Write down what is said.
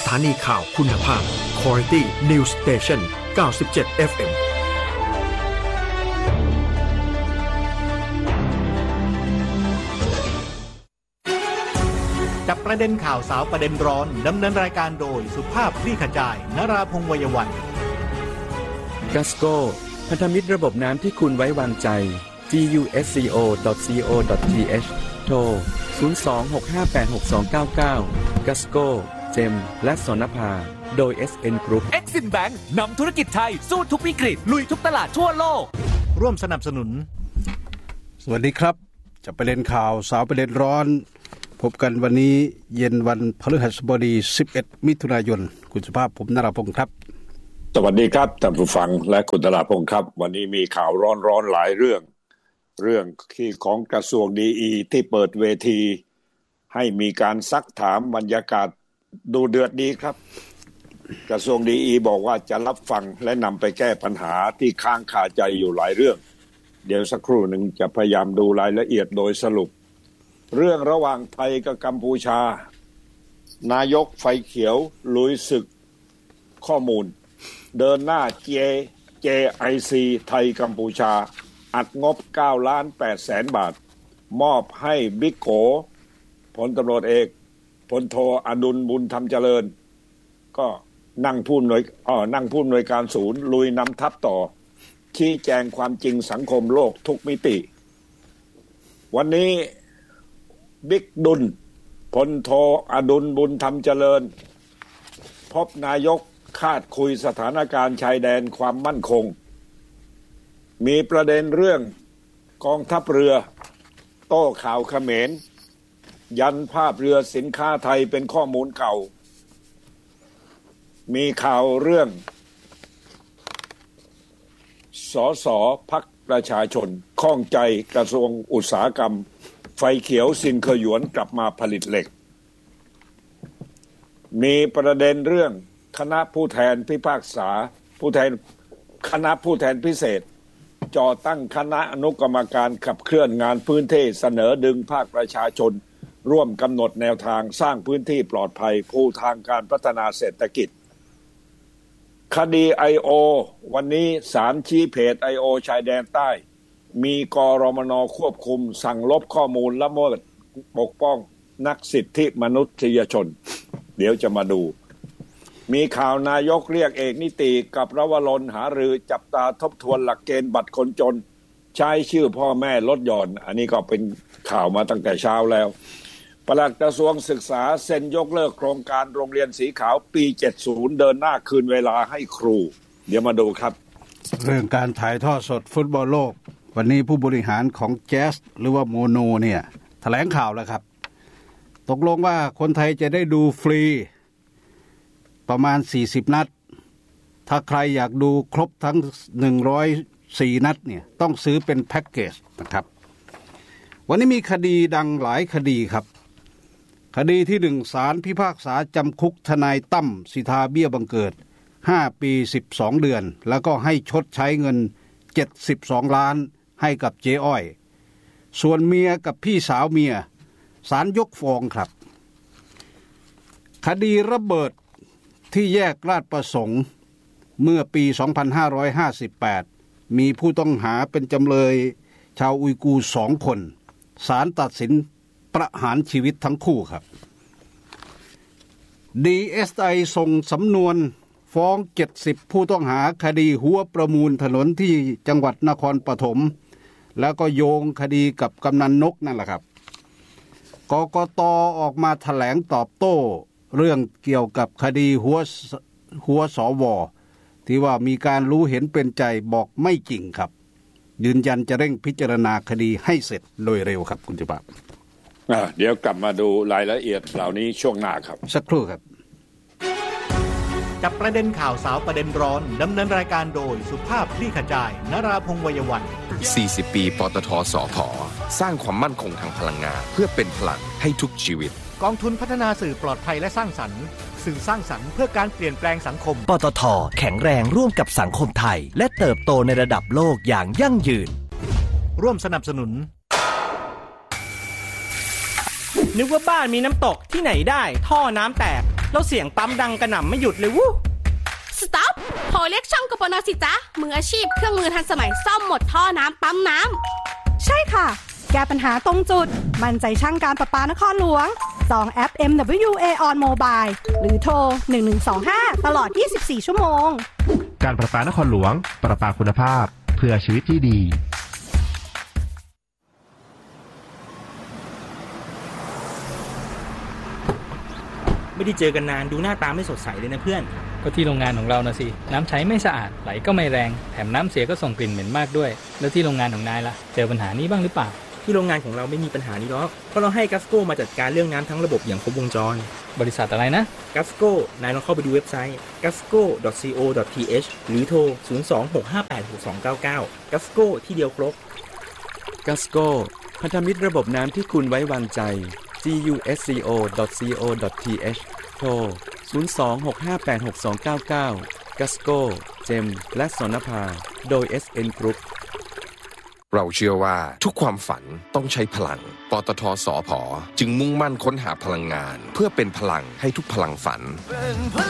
ถานีข่าวคุณภาพ Quality News Station 97 FM จับประเด็นข่าวสาวประเด็นร้อนดำเนินรายการโดยสุภาพคลี่ขจายนราพงษ์ วัยวันกัสโก้พันธมิตรระบบน้ำที่คุณไว้วางใจ gusco.co.th โทร 026586299 กัสโก้เจมและสนภาโดย SN Group Exim Bank นำธุรกิจไทยสู้ทุกวิกฤตลุยทุกตลาดทั่วโลกร่วมสนับสนุนสวัสดีครับจะประเด็นข่าวสาวประเด็นร้อนพบกันวันนี้เย็นวันพฤหัสบดี11มิถุนายนคุณสุภาพผมนราพงษ์ครับสวัสดีครับท่านผู้ฟังและคุณนราพงษ์ครับวันนี้มีข่าวร้อนๆหลายเรื่องที่ของกระทรวงดีที่เปิดเวทีให้มีการซักถามบรรยากาศดูเดือดดีครับกระทรวงดีบอกว่าจะรับฟังและนำไปแก้ปัญหาที่ค้างคาใจอยู่หลายเรื่องเดี๋ยวสักครู่หนึ่งจะพยายามดูรายละเอียดโดยสรุปเรื่องระหว่างไทยกับกัมพูชานายกไฟเขียวลุยศึกข้อมูลเดินหน้า JIC ไทยกัมพูชาอัดงบ 9,800,000 บาทมอบให้บิ๊กโกพลตำรวจเอกพลโทอดุลบุญธรรมเจริญก็นั่งผู้อำนวยการศูนย์ลุยนำทัพต่อชี้แจงความจริงสังคมโลกทุกมิติวันนี้บิ๊กดุลพลโทอดุลบุญธรรมเจริญพบนายกคาดคุยสถานการณ์ชายแดนความมั่นคงมีประเด็นเรื่องกองทัพเรือโต้ข่าวเขมรยันภาพเรือสินค้าไทยเป็นข้อมูลเก่ามีข่าวเรื่องสสพรรคประชาชนข้องใจกระทรวงอุตสาหกรรมไฟเขียวซินเคอหยวนกลับมาผลิตเหล็กมีประเด็นเรื่องคณะผู้แทนพิพากษาคณะผู้แทนพิเศษจ่อตั้งคณะอนุกรรมการขับเคลื่อนงานพื้นที่เสนอดึงภาคประชาชนร่วมกำหนดแนวทางสร้างพื้นที่ปลอดภัยภูทางการพัฒนาเศรษฐกิจคดี IO วันนี้ศาลชี้เพจ IO ชายแดนใต้มีกรมน.ควบคุมสั่งลบข้อมูลละเมิดปกป้องนักสิทธิมนุษยชนเดี๋ยวจะมาดูมีข่าวนายกเรียกเอกนิติกับรวรรณหารือจับตาทบทวนหลักเกณฑ์บัตรคนจนใช้ชื่อพ่อแม่ลดหย่อนอันนี้ก็เป็นข่าวมาตั้งแต่เช้าแล้วปลัดกระทรวงศึกษาเซ็นยกเลิกโครงการโรงเรียนสีขาวปี70เดินหน้าคืนเวลาให้ครูเดี๋ยวมาดูครับเรื่องการถ่ายทอดสดฟุตบอลโลกวันนี้ผู้บริหารของแจ๊สหรือว่าโมโนเนี่ยแถลงข่าวแล้วครับตกลงว่าคนไทยจะได้ดูฟรีประมาณ40นัดถ้าใครอยากดูครบทั้ง104นัดเนี่ยต้องซื้อเป็นแพ็คเกจนะครับวันนี้มีคดีดังหลายคดีครับคดีที่1ศาลพิพากษาจำคุกทนายตั้มสิทธาเบี้ยบังเกิด5ปี12เดือนแล้วก็ให้ชดใช้เงิน72ล้านให้กับเจ๊อ้อยส่วนเมียกับพี่สาวเมียศาลยกฟ้องครับคดีระเบิดที่แยกราชประสงค์เมื่อปี2558มีผู้ต้องหาเป็นจำเลยชาวอุยกูร์2คนศาลตัดสินประหารชีวิตทั้งคู่ครับ DSI ส่งสำนวนฟ้อง70ผู้ต้องหาคดีหัวประมูลถนนที่จังหวัดนครปฐมแล้วก็โยงคดีกับกำนันนกนั่นแหละครับกกต.ออกมาแถลงตอบโต้เรื่องเกี่ยวกับคดีหัวสว.ที่ว่ามีการรู้เห็นเป็นใจบอกไม่จริงครับยืนยันจะเร่งพิจารณาคดีให้เสร็จโดยเร็วครับคุณจิบาเดี๋ยวกลับมาดูรายละเอียดเหล่านี้ช่วงหน้าครับสักครู่ครับจับประเด็นข่าวสาวประเด็นร้อนดำเนินรายการโดยสุภาพคลี่ขจายนราพงษ์ วัยวัน 40 ปีปตท.สผ.สร้างความมั่นคงทางพลังงานเพื่อเป็นพลังให้ทุกชีวิตกองทุนพัฒนาสื่อปลอดภัยและสร้างสรรค์สื่อสร้างสรรค์เพื่อการเปลี่ยนแปลงสังคมปตท.แข็งแรงร่วมกับสังคมไทยและเติบโตในระดับโลกอย่างยั่งยืนร่วมสนับสนุนนึกว่าบ้านมีน้ำตกที่ไหนได้ท่อน้ำแตกแล้วเสียงปั๊มดังกระหน่ำไม่หยุดเลยวู้ Stop โทรเรียกช่างกปนสิจ๊ะมืออาชีพเครื่องมือทันสมัยซ่อมหมดท่อน้ำปั๊มน้ำใช่ค่ะแก้ปัญหาตรงจุดมั่นใจช่างการประปานครหลวง2แอป MWA on Mobile หรือโทร1125ตลอด24ชั่วโมงการประปานครหลวงประปาคุณภาพเพื่อชีวิตที่ดีไม่ได้เจอกันนานดูหน้าตาไม่สดใสเลยนะเพื่อนก็ที่โรงงานของเรานะสิน้ำใช้ไม่สะอาดไหลก็ไม่แรงแถมน้ำเสียก็ส่งกลิ่นเหม็นมากด้วยแล้วที่โรงงานของนายล่ะเจอปัญหานี้บ้างหรือเปล่าที่โรงงานของเราไม่มีปัญหานี้หรอกเพราะเราให้กัสโก้มาจัดการเรื่องน้ำทั้งระบบอย่างครบวงจรบริษัทอะไรนะกัสโก้นายลองเข้าไปดูเว็บไซต์ gasco.co.th หรือโทร026586299กัสโก้ที่เดียวครบกัสโก้พันธมิตรระบบน้ำที่คุณไว้วางใจ gasco.co.th โทร026586299กัสโก้เจมและสนภาโดย SN Group เราเชื่อว่าทุกความฝันต้องใช้พลังปตท.สผ.จึงมุ่งมั่นค้นหาพลังงานเพื่อเป็นพลังให้ทุกพลังฝัน